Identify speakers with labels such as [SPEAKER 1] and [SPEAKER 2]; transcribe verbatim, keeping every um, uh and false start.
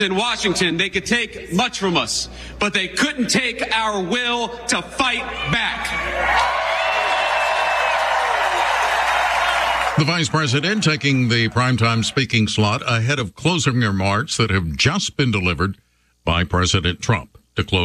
[SPEAKER 1] In Washington, they could take much from us, but they couldn't take our will to fight back.
[SPEAKER 2] The vice president taking the primetime speaking slot ahead of closing remarks that have just been delivered by President Trump. To close